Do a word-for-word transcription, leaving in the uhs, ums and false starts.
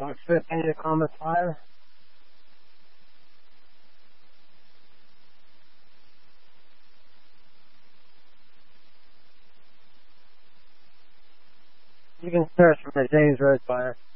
Fox fifteen to Comet five. You can search from the James Road Fire.